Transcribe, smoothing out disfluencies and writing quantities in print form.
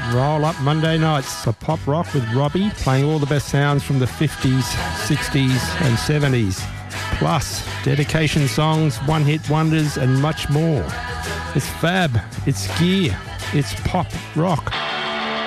Roll Up Monday nights for pop rock with Robbie, playing all the best sounds from the 50s, 60s and 70s. Plus, dedication songs, one-hit wonders and much more. It's fab, it's gear, it's pop rock.